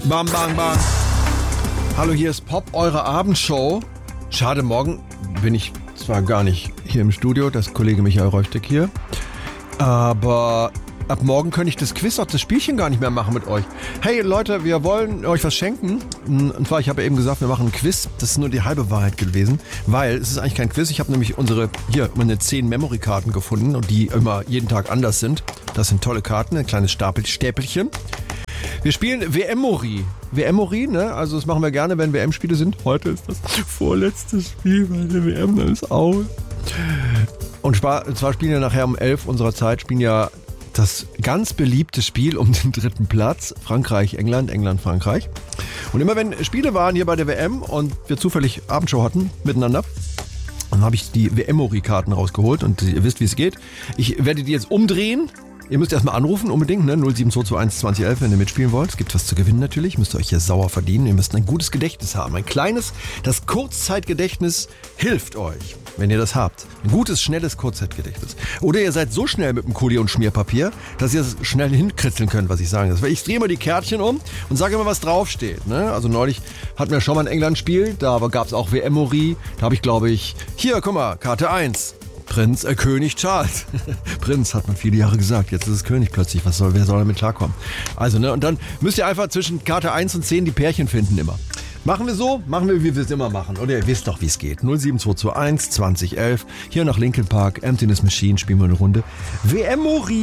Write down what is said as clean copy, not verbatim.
Bam, bam, bam. Hallo, hier ist Pop, eure Abendshow. Schade, morgen bin ich zwar gar nicht hier im Studio, das Kollege Michael Reuschteck hier, aber ab morgen könnte ich das Quiz, auch das Spielchen gar nicht mehr machen mit euch. Hey Leute, wir wollen euch was schenken. Und zwar, ich habe ja eben gesagt, wir machen ein Quiz. Das ist nur die halbe Wahrheit gewesen, weil es ist eigentlich kein Quiz. Ich habe nämlich meine 10 Memory-Karten gefunden und die immer jeden Tag anders sind. Das sind tolle Karten, ein kleines Stäpelchen. Wir spielen WM-Mori. WM-Mori, ne? Also das machen wir gerne, wenn WM-Spiele sind. Heute ist das vorletzte Spiel bei der WM, dann ist aus. Und zwar spielen wir nachher um 11 unserer Zeit, spielen ja das ganz beliebte Spiel um den 3. Platz. Frankreich, England, England, Frankreich. Und immer wenn Spiele waren hier bei der WM und wir zufällig Abendshow hatten miteinander, dann habe ich die WM-Mori-Karten rausgeholt und ihr wisst, wie es geht. Ich werde die jetzt umdrehen. Ihr müsst erstmal anrufen, unbedingt, ne? 07221 2011, wenn ihr mitspielen wollt. Es gibt was zu gewinnen natürlich, müsst ihr euch hier sauer verdienen. Ihr müsst ein gutes Gedächtnis haben. Ein kleines, das Kurzzeitgedächtnis hilft euch, wenn ihr das habt. Ein gutes, schnelles Kurzzeitgedächtnis. Oder ihr seid so schnell mit dem Kuli und Schmierpapier, dass ihr es schnell hinkritzeln könnt, was ich sage. Ich drehe mal die Kärtchen um und sage immer, was draufsteht. Ne? Also neulich hatten wir schon mal ein England-Spiel, da gab es auch WM-Mori. Da habe ich, glaube ich, hier, guck mal, Karte 1. König Charles. Prinz hat man viele Jahre gesagt, jetzt ist es König plötzlich. Wer soll damit klarkommen? Also, ne, und dann müsst ihr einfach zwischen Karte 1 und 10 die Pärchen finden immer. Machen wir so, wie wir es immer machen. Oder ihr wisst doch, wie es geht. 07221 2011. Hier nach Linkin Park, Emptiness Machine, spielen wir eine Runde. WM-Mori.